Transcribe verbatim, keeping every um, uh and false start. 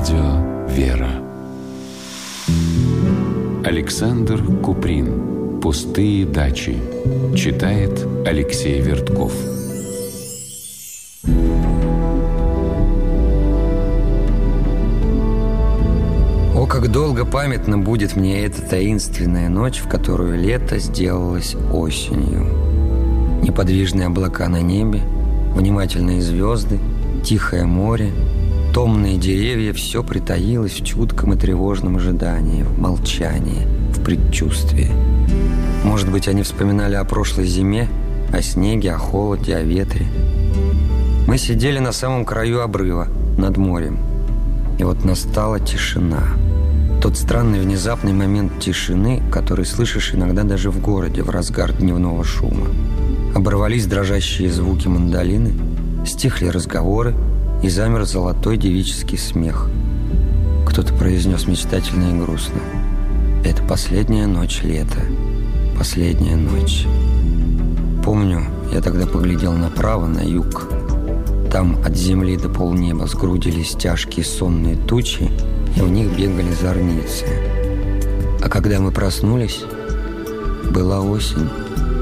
Радио «Вера». Александр Куприн. «Пустые дачи». Читает Алексей Вертков. О, как долго памятна будет мне эта таинственная ночь, в которую лето сделалось осенью. Неподвижные облака на небе, внимательные звезды, тихое море, томные деревья — все притаилось в чутком и тревожном ожидании, в молчании, в предчувствии. Может быть, они вспоминали о прошлой зиме, о снеге, о холоде, о ветре. Мы сидели на самом краю обрыва, над морем. И вот настала тишина. Тот странный внезапный момент тишины, который слышишь иногда даже в городе в разгар дневного шума. Оборвались дрожащие звуки мандолины, стихли разговоры, и замер золотой девический смех. Кто-то произнес мечтательно и грустно: «Это последняя ночь лета, последняя ночь». Помню, я тогда поглядел направо, на юг. Там от земли до полнеба сгрудились тяжкие сонные тучи, и в них бегали зорницы. А когда мы проснулись, была осень.